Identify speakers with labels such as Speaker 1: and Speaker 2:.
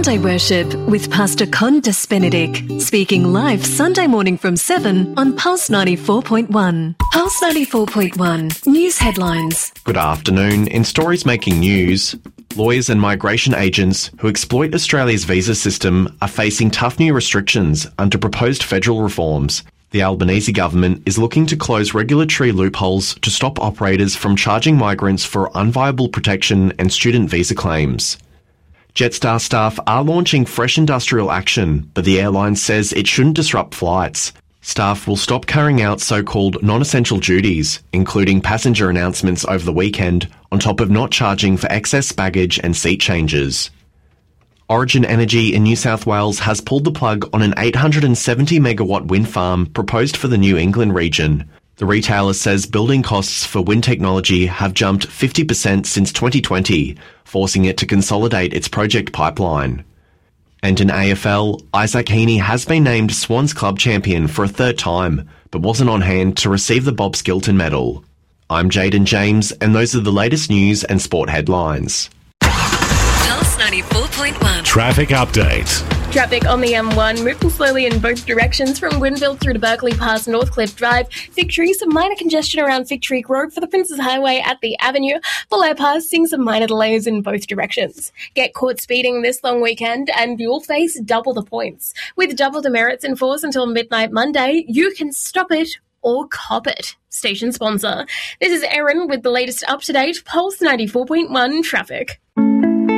Speaker 1: Sunday Worship with Pastor Con Benedict, speaking live Sunday morning from 7 on Pulse 94.1. Pulse 94.1 News Headlines.
Speaker 2: Good afternoon. In stories making news, lawyers and migration agents who exploit Australia's visa system are facing tough new restrictions under proposed federal reforms. The Albanese government is looking to close regulatory loopholes to stop operators from charging migrants for unviable protection and student visa claims. Jetstar staff are launching fresh industrial action, but the airline says it shouldn't disrupt flights. Staff will stop carrying out so-called non-essential duties, including passenger announcements over the weekend, on top of not charging for excess baggage and seat changes. Origin Energy in New South Wales has pulled the plug on an 870 megawatt wind farm proposed for the New England region. The retailer says building costs for wind technology have jumped 50% since 2020, forcing it to consolidate its project pipeline. And in AFL, Isaac Heaney has been named Swans Club champion for a third time, but wasn't on hand to receive the Bob Skilton medal. I'm Jaden James, and those are the latest news and sport headlines.
Speaker 1: Pulse 94.1.
Speaker 3: Traffic update.
Speaker 4: Traffic on the M1 moving slowly in both directions from Gwynville through to Berkeley past Northcliffe Drive. Victory, some minor congestion around Victory Road for the Princes Highway at the Avenue. Below pass, seeing some minor delays in both directions. Get caught speeding this long weekend and you'll face double the points. With double demerits in force until midnight Monday, you can stop it or cop it. Station sponsor. This is Erin with the latest up-to-date Pulse 94.1 traffic.